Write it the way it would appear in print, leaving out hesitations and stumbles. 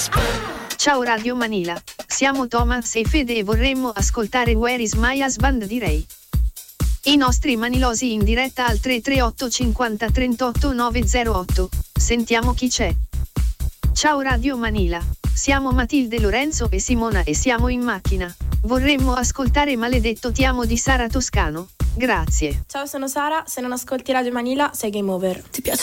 Ciao Radio Manila, siamo Thomas e Fede e vorremmo ascoltare Where is my husband di Ray. I nostri manilosi in diretta al 338 50 38 908, sentiamo chi c'è. Ciao Radio Manila, siamo Matilde, Lorenzo e Simona e siamo in macchina. Vorremmo ascoltare Maledetto ti amo di Sara Toscano, grazie. Ciao, sono Sara, se non ascolti Radio Manila sei game over. Ti piace